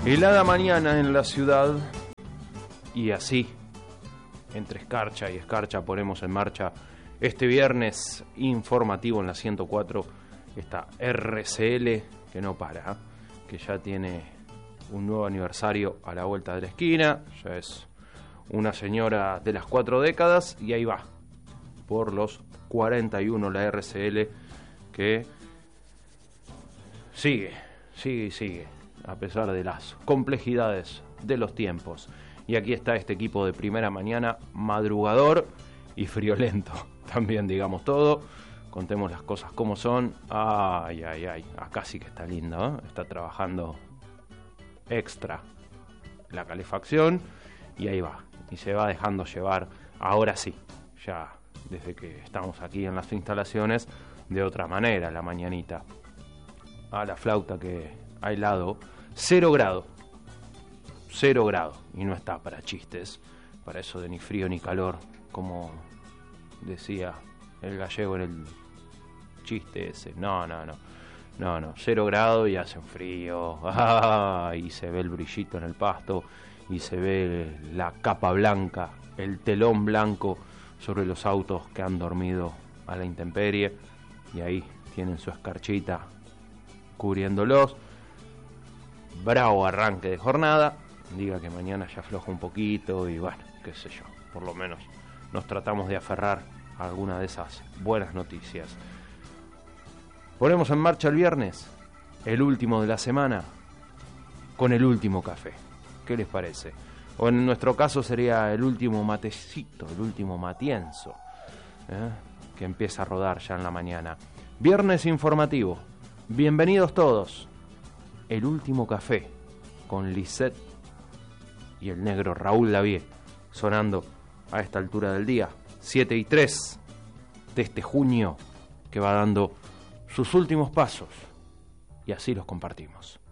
Helada mañana en la ciudad y así, entre escarcha y escarcha, ponemos en marcha este viernes informativo en la 104, esta RCL que no para, que ya tiene un nuevo aniversario a la vuelta de la esquina, ya es una señora de las 4 décadas y ahí va, por los 41 la RCL que sigue, a pesar de las complejidades de los tiempos. Y aquí está este equipo de primera mañana, madrugador y friolento, también digamos todo. Contemos las cosas como son. Ay, acá sí que está lindo, ¿eh? Está trabajando extra la calefacción y ahí va. Y se va dejando llevar, ahora sí, ya desde que estamos aquí en las instalaciones, de otra manera la mañanita. A la flauta que ha helado 0 grado, y no está para chistes, para eso de ni frío ni calor, como decía el gallego en el chiste ese. No, 0 grado y hace un frío, y se ve el brillito en el pasto, y se ve la capa blanca, el telón blanco sobre los autos que han dormido a la intemperie, y ahí tienen su escarchita cubriéndolos. Bravo arranque de jornada, diga que mañana ya afloja un poquito y bueno, qué sé yo, por lo menos nos tratamos de aferrar a alguna de esas buenas noticias. Ponemos en marcha el viernes, el último de la semana, con el último café. ¿Qué les parece? O en nuestro caso sería el último matecito, el último matienzo, que empieza a rodar ya en la mañana. Viernes informativo, bienvenidos todos. El último café con Lisette y el negro Raúl Lavie sonando a esta altura del día, 7:03 de este junio que va dando sus últimos pasos y así los compartimos.